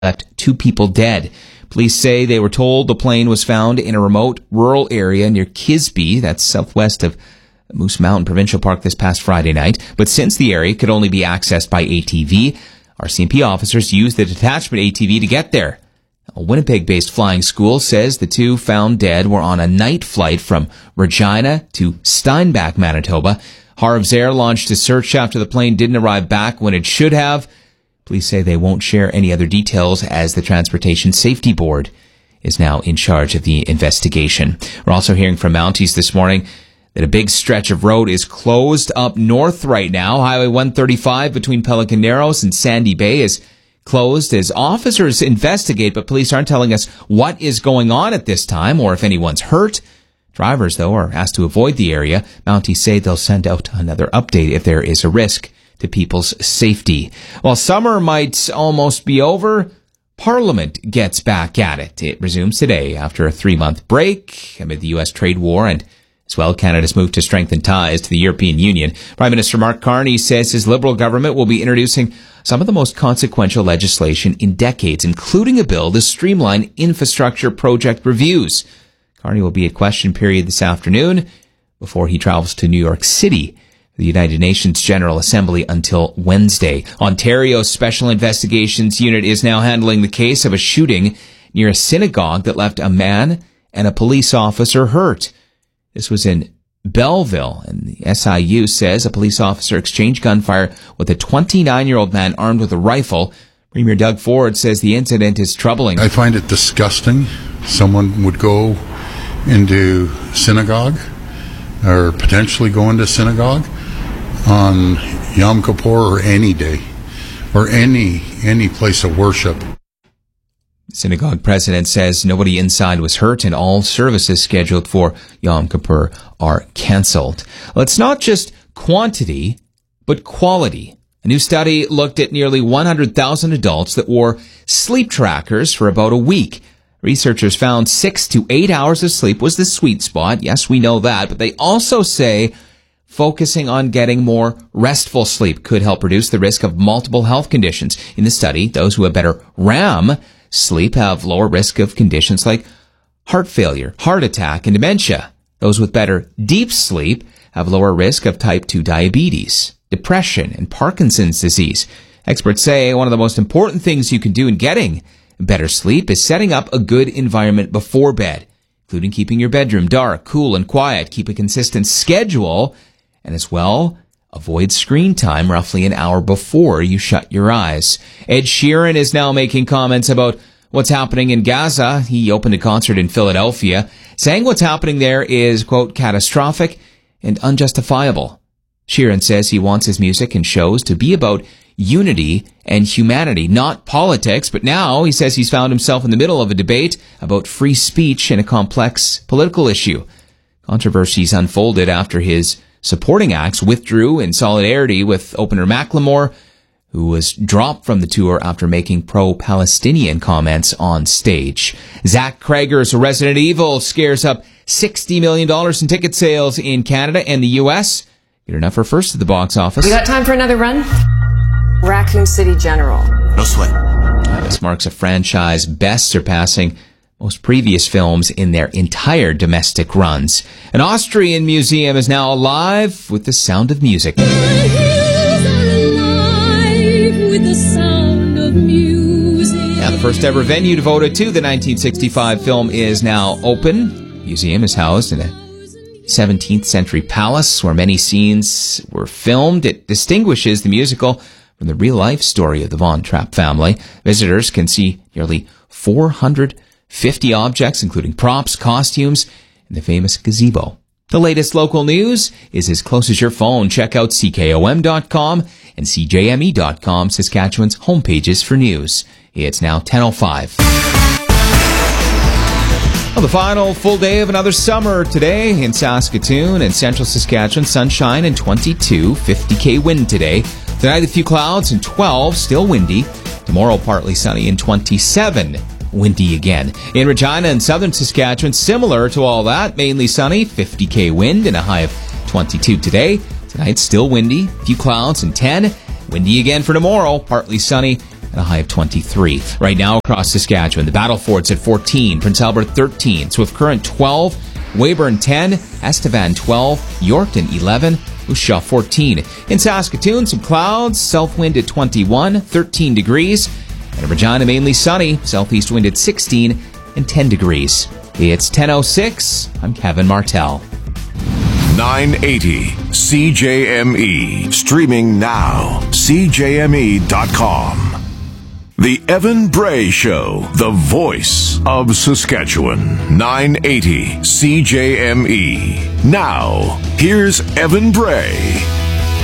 left 2 people dead. Police say they were told the plane was found in a remote rural area near Kisby, that's southwest of Moose Mountain Provincial Park, this past Friday night. But since the area could only be accessed by ATV, RCMP officers used the detachment ATV to get there. A Winnipeg-based flying school says the 2 found dead were on a night flight from Regina to Steinbach, Manitoba. Harv's Air launched a search after the plane didn't arrive back when it should have. Police say they won't share any other details as the Transportation Safety Board is now in charge of the investigation. We're also hearing from Mounties this morning that a big stretch of road is closed up north right now. Highway 135 between Pelican Narrows and Sandy Bay is closed as officers investigate, but police aren't telling us what is going on at this time or if anyone's hurt. Drivers, though, are asked to avoid the area. Mounties say they'll send out another update if there is a risk to people's safety. While summer might almost be over, Parliament gets back at it. It resumes today after a 3-month break amid the U.S. trade war and as well Canada's move to strengthen ties to the European Union. Prime Minister Mark Carney says his Liberal government will be introducing some of the most consequential legislation in decades, including a bill to streamline infrastructure project reviews. Carney will be at question period this afternoon before he travels to New York City, the United Nations General Assembly, until Wednesday. Ontario's Special Investigations Unit is now handling the case of a shooting near a synagogue that left a man and a police officer hurt. This was in Belleville, and the SIU says a police officer exchanged gunfire with a 29-year-old man armed with a rifle. Premier Doug Ford says the incident is troubling. I find it disgusting. Someone would go into synagogue or potentially go into synagogue on Yom Kippur or any day or any place of worship. Synagogue president says nobody inside was hurt and all services scheduled for Yom Kippur are cancelled. Well, it's not just quantity, but quality. A new study looked at nearly 100,000 adults that wore sleep trackers for about a week. Researchers found 6 to 8 hours of sleep was the sweet spot. Yes, we know that, but they also say focusing on getting more restful sleep could help reduce the risk of multiple health conditions. In the study, those who have better REM sleep have lower risk of conditions like heart failure, heart attack, and dementia. Those with better deep sleep have lower risk of type 2 diabetes, depression, and Parkinson's disease. Experts say one of the most important things you can do in getting better sleep is setting up a good environment before bed, including keeping your bedroom dark, cool, and quiet. Keep a consistent schedule, and as well, avoid screen time roughly an hour before you shut your eyes. Ed Sheeran is now making comments about what's happening in Gaza. He opened a concert in Philadelphia, saying what's happening there is, quote, catastrophic and unjustifiable. Sheeran says he wants his music and shows to be about unity and humanity, not politics. But now he says he's found himself in the middle of a debate about free speech and a complex political issue. Controversies unfolded after his supporting acts withdrew in solidarity with opener Macklemore, who was dropped from the tour after making pro-Palestinian comments on stage. Zach Krager's Resident Evil scares up $60 million in ticket sales in Canada and the U.S. Good enough for first at the box office. We got time for another run? Raccoon City General. No sweat. This marks a franchise best surpassing most previous films in their entire domestic runs. An Austrian museum is now alive with the sound of music. With the sound of music. Now, the first ever venue devoted to the 1965 film is now open. The museum is housed in a 17th century palace where many scenes were filmed. It distinguishes the musical from the real-life story of the Von Trapp family. Visitors can see nearly 450 objects, including props, costumes, and the famous gazebo. The latest local news is as close as your phone. Check out CKOM.com and CJME.com, Saskatchewan's homepages for news. It's now 10:05. Well, the final full day of another summer today in Saskatoon and central Saskatchewan. Sunshine and 22, 50K wind today. Tonight, a few clouds and 12, still windy. Tomorrow, partly sunny and 27, windy again. In Regina and southern Saskatchewan, similar to all that, mainly sunny, 50K wind and a high of 22 today. Tonight, still windy, a few clouds and 10, windy again for tomorrow, partly sunny, and a high of 23. Right now across Saskatchewan, the Battlefort's at 14, Prince Albert 13, Swift Current 12, Weyburn 10, Estevan 12, Yorkton 11, Moose Jaw 14. In Saskatoon, some clouds, south wind at 21, 13 degrees. And in Regina, mainly sunny, southeast wind at 16 and 10 degrees. It's 10:06. I'm Kevin Martell. 980 CJME. Streaming now. CJME.com. The Evan Bray Show, the voice of Saskatchewan. 980 CJME. Now, here's Evan Bray.